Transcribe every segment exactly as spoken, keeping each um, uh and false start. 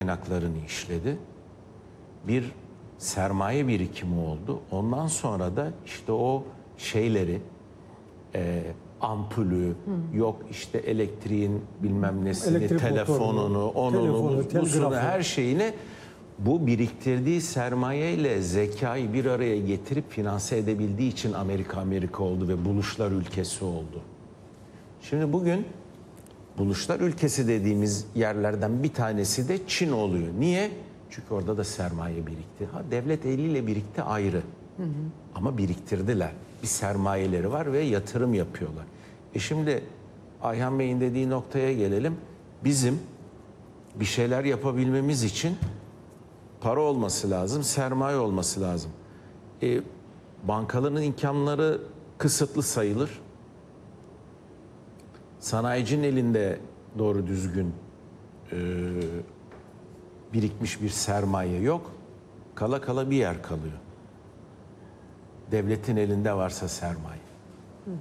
kaynaklarını işledi. Bir sermaye birikimi oldu. Ondan sonra da işte o şeyleri, e, ampulü, hmm. yok işte elektriğin bilmem nesini, Elektrik telefonunu, motorunu, onunu, telefonu, busunu, her şeyini bu biriktirdiği sermayeyle zekayı bir araya getirip finanse edebildiği için Amerika Amerika oldu ve buluşlar ülkesi oldu. Şimdi bugün buluşlar ülkesi dediğimiz yerlerden bir tanesi de Çin oluyor. Niye? Çünkü orada da sermaye birikti. Ha, devlet eliyle birikti ayrı. Hı hı. Ama biriktirdiler. Bir sermayeleri var ve yatırım yapıyorlar. E şimdi Ayhan Bey'in dediği noktaya gelelim. Bizim bir şeyler yapabilmemiz için para olması lazım, sermaye olması lazım. E, bankaların imkanları kısıtlı sayılır. Sanayicinin elinde doğru düzgün e, birikmiş bir sermaye yok. Kala kala bir yer kalıyor. Devletin elinde varsa sermaye. Hı hı.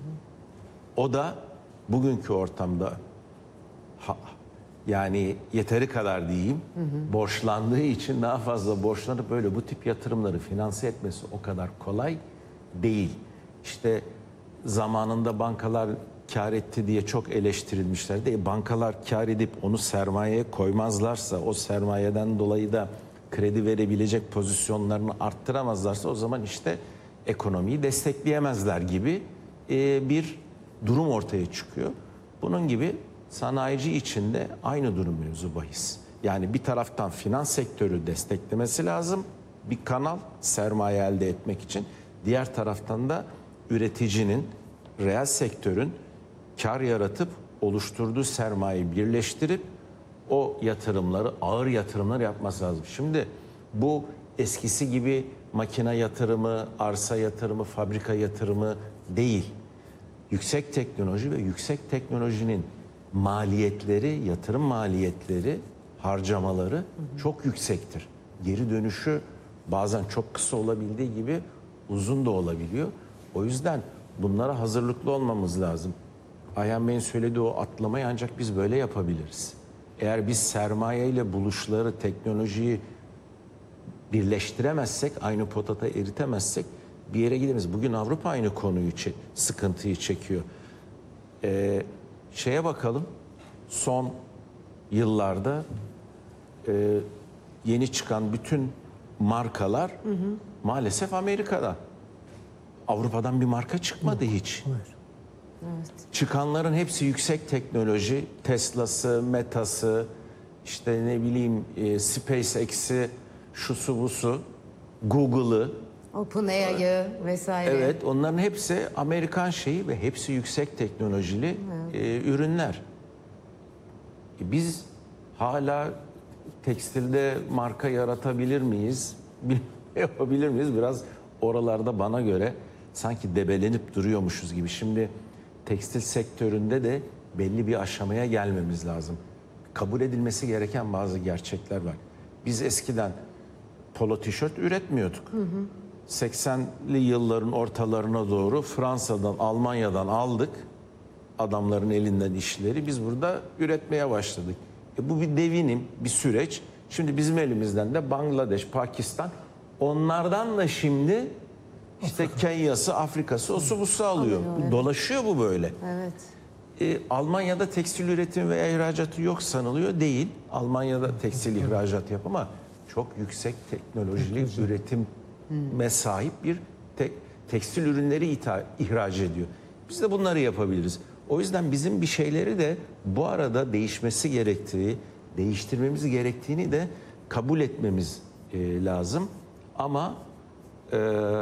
O da bugünkü ortamda ha, yani yeteri kadar diyeyim, hı hı. borçlandığı için daha fazla borçlanıp böyle bu tip yatırımları finanse etmesi o kadar kolay değil. İşte zamanında bankalar kar etti diye çok eleştirilmişlerdi. E, bankalar kar edip onu sermayeye koymazlarsa, o sermayeden dolayı da kredi verebilecek pozisyonlarını arttıramazlarsa o zaman işte ekonomiyi destekleyemezler gibi e, bir durum ortaya çıkıyor. Bunun gibi sanayici için de aynı durum mevzu bahis. Yani bir taraftan finans sektörü desteklemesi lazım, bir kanal sermaye elde etmek için. Diğer taraftan da üreticinin, reel sektörün kar yaratıp oluşturduğu sermayeyi birleştirip o yatırımları, ağır yatırımlar yapması lazım. Şimdi bu eskisi gibi makine yatırımı, arsa yatırımı, fabrika yatırımı değil. Yüksek teknoloji ve yüksek teknolojinin maliyetleri, yatırım maliyetleri, harcamaları hı hı. çok yüksektir. Geri dönüşü bazen çok kısa olabildiği gibi uzun da olabiliyor. O yüzden bunlara hazırlıklı olmamız lazım. Ayhan Bey'in söylediği o atlamayı ancak biz böyle yapabiliriz. Eğer biz sermaye ile buluşları, teknolojiyi birleştiremezsek, aynı potata eritemezsek bir yere gidemeyiz. Bugün Avrupa aynı konuyu, sıkıntıyı çekiyor. Ee, şeye bakalım, son yıllarda e, yeni çıkan bütün markalar hı hı. maalesef Amerika'da. Avrupa'dan bir marka çıkmadı Yok. hiç. Evet. Evet. Çıkanların hepsi yüksek teknoloji, Tesla'sı, Meta'sı, işte ne bileyim e, SpaceX'i, şusu busu, Google'ı, OpenAI'yı vesaire. Evet, onların hepsi Amerikan şeyi ve hepsi yüksek teknolojili evet. e, ürünler. E, biz hala tekstilde marka yaratabilir miyiz? Yapabilir miyiz? Biraz oralarda bana göre sanki debelenip duruyormuşuz gibi. Şimdi tekstil sektöründe de belli bir aşamaya gelmemiz lazım. Kabul edilmesi gereken bazı gerçekler var. Biz eskiden polo tişört üretmiyorduk. Hı hı. seksenli yılların ortalarına doğru Fransa'dan, Almanya'dan aldık adamların elinden işleri. Biz burada üretmeye başladık. E bu bir devinim, bir süreç. Şimdi bizim elimizden de Bangladeş, Pakistan, onlardan da şimdi işte Kenya'sı, Afrika'sı, o su busu alıyor. Evet. Dolaşıyor bu böyle. Evet. E, Almanya'da tekstil üretimi veya ihracatı yok sanılıyor. Değil. Almanya'da tekstil ihracat yap ama çok yüksek teknolojili üretim me sahip bir te tekstil ürünleri ithal, ihraç ediyor. Biz de bunları yapabiliriz. O yüzden bizim bir şeyleri de bu arada değişmesi gerektiği, değiştirmemiz gerektiğini de kabul etmemiz e, lazım. Ama e,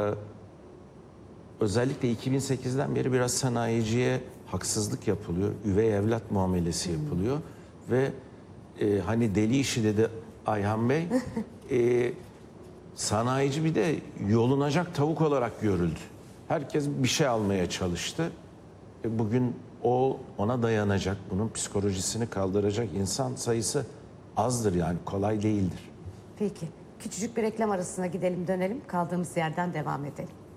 özellikle iki bin sekizden beri biraz sanayiciye haksızlık yapılıyor. Üvey evlat muamelesi yapılıyor. Hmm. Ve e, hani deli işi dedi Ayhan Bey, e, sanayici bir de yolunacak tavuk olarak görüldü. Herkes bir şey almaya çalıştı. E, bugün o ona dayanacak, bunun psikolojisini kaldıracak insan sayısı azdır, yani kolay değildir. Peki, küçücük bir reklam arasına gidelim, dönelim, kaldığımız yerden devam edelim.